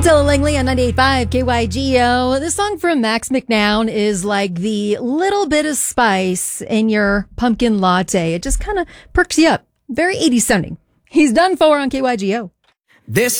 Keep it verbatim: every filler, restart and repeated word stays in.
Dylan Langley on ninety-eight point five K Y G O. This song from Max McNown is like the little bit of spice in your pumpkin latte. It just kind of perks you up. Very eighties sounding. He's done for on K Y G O. This